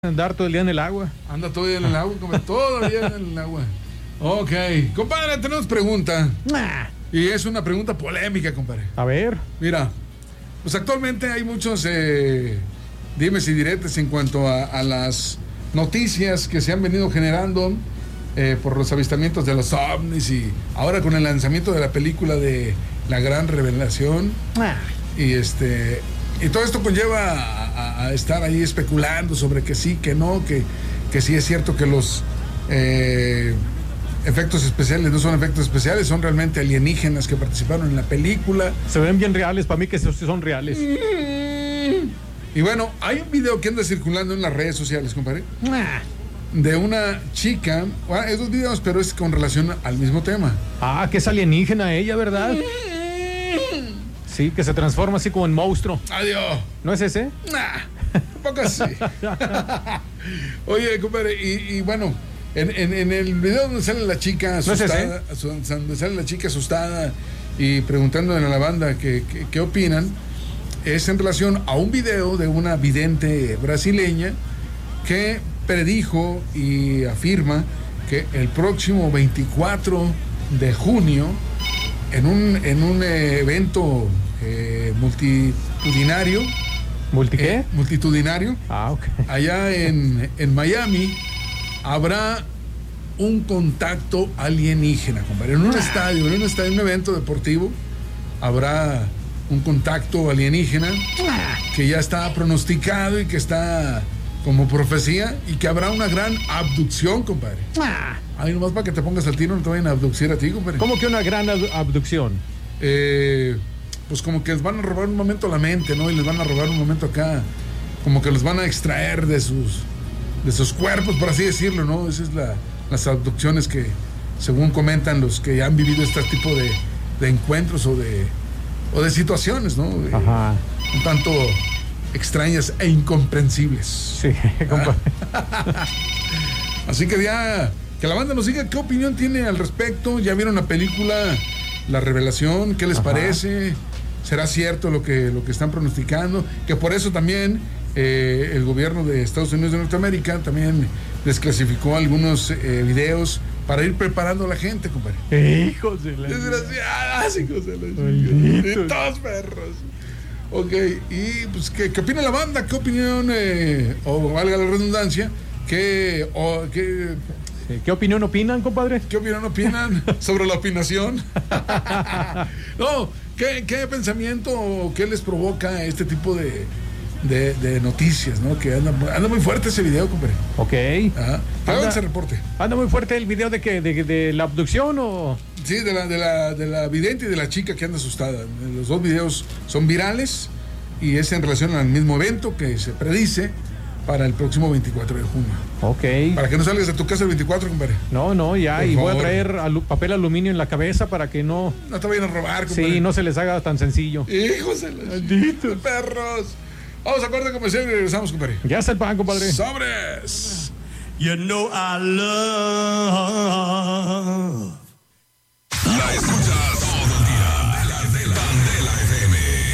Andar todo el día en el agua. Anda todo el día en el agua, come todo el día en el agua. Ok, compadre, tenemos pregunta. Y es una pregunta polémica, compadre. A ver. Mira, pues actualmente hay muchos dimes y diretes en cuanto a las noticias que se han venido generando por los avistamientos de los ovnis y ahora con el lanzamiento de la película de La Gran Revelación. Y todo esto conlleva a estar ahí especulando sobre que sí, que no, que sí es cierto que los efectos especiales no son efectos especiales, son realmente alienígenas que participaron en la película. Se ven bien reales, para mí que son reales. Y bueno, hay un video que anda circulando en las redes sociales, compadre, de una chica. Bueno, hay dos videos, pero es con relación al mismo tema. Ah, que es alienígena ella, ¿verdad? Sí, que se transforma así como en monstruo. Adiós. ¿No es ese? Un poco así. Oye, compadre, y bueno, en el video donde sale la chica asustada, donde sale la chica asustada y preguntándole a la banda qué opinan, es en relación a un video de una vidente brasileña que predijo y afirma que el próximo 24 de junio en un evento multitudinario. ¿Multi qué? Multitudinario. Ah, ok. Allá en Miami habrá un contacto alienígena, compadre. En un estadio, un evento deportivo, habrá un contacto alienígena que ya está pronosticado y que está como profecía y que habrá una gran abducción, compadre. Ahí nomás para que te pongas al tiro, no te vayan a abducir a ti, compadre. ¿Cómo que una gran abducción? Pues como que les van a robar un momento la mente, ¿no? Y les van a robar un momento acá, como que los van a extraer de sus cuerpos, por así decirlo, ¿no? Esas es las abducciones que, según comentan los que han vivido este tipo de encuentros o de situaciones, ¿no? Ajá. Un tanto extrañas e incomprensibles. Sí, compadre. Así que ya, que la banda nos diga qué opinión tiene al respecto. ¿Ya vieron la película La Revelación? ¿Qué les parece? ¿Será cierto lo que están pronosticando? Que por eso también el gobierno de Estados Unidos de Norteamérica también desclasificó algunos videos para ir preparando a la gente, compadre. Hijos de la... Desgraciadas, hijos de la... Y todos perros. Ok, y pues, ¿qué opina la banda? ¿Qué opinión, o valga la redundancia, qué opinión opinan, compadre? ¿Qué opinión opinan sobre la opinación? No, ¿qué pensamiento o qué les provoca este tipo de noticias, ¿no? Que anda muy fuerte ese video, compadre. Ok. Hagan ese reporte. ¿Anda muy fuerte el video de la abducción o...? Sí, de la vidente y de la chica que anda asustada. Los dos videos son virales y es en relación al mismo evento que se predice para el próximo 24 de junio. Ok. Para que no salgas de tu casa el 24, compadre. No, ya, Por y favor. voy a traer papel aluminio en la cabeza para que no... No te vayan a robar, compadre. Sí, no se les haga tan sencillo. Hijos de los perros. Vamos a corte comercial y regresamos, compadre. Ya está el pan, compadre. ¡Sobres! You know I love. La escuchas